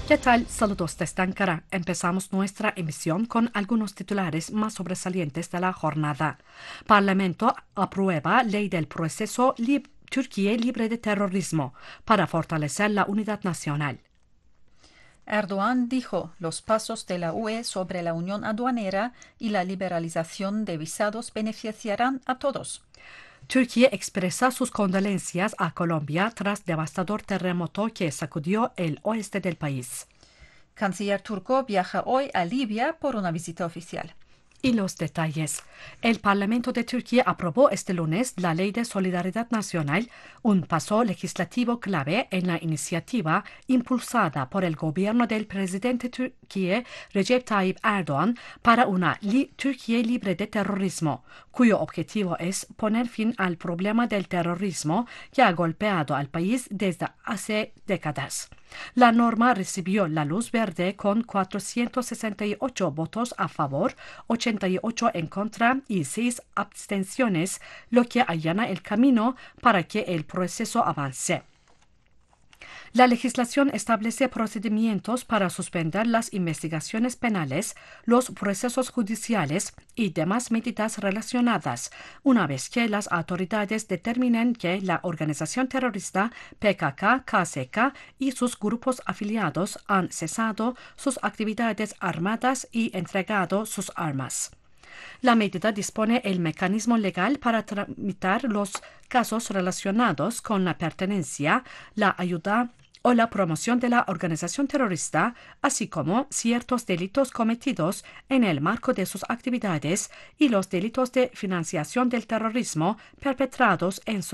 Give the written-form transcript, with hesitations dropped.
¿Qué tal? Saludos desde Ankara. Empezamos nuestra emisión con algunos titulares más sobresalientes de la jornada. Parlamento aprueba ley del proceso Turquía libre de terrorismo para fortalecer la unidad nacional. Erdogan dijo los pasos de la UE sobre la unión aduanera y la liberalización de visados beneficiarán a todos. Turquía expresa sus condolencias a Colombia tras devastador terremoto que sacudió el oeste del país. Canciller turco viaja hoy a Libia por una visita oficial. Y los detalles. El Parlamento de Turquía aprobó este lunes la Ley de Solidaridad Nacional, un paso legislativo clave en la iniciativa impulsada por el gobierno del presidente turquía Recep Tayyip Erdogan para una Turquía libre de terrorismo, cuyo objetivo es poner fin al problema del terrorismo que ha golpeado al país desde hace décadas. La norma recibió la luz verde con 468 votos a favor, 88 en contra y 6 abstenciones, lo que allana el camino para que el proceso avance. La legislación establece procedimientos para suspender las investigaciones penales, los procesos judiciales y demás medidas relacionadas, una vez que las autoridades determinen que la organización terrorista PKK-KCK y sus grupos afiliados han cesado sus actividades armadas y entregado sus armas. La medida dispone el mecanismo legal para tramitar los casos relacionados con la pertenencia, la ayuda o la promoción de la organización terrorista, así como ciertos delitos cometidos en el marco de sus actividades y los delitos de financiación del terrorismo perpetrados en su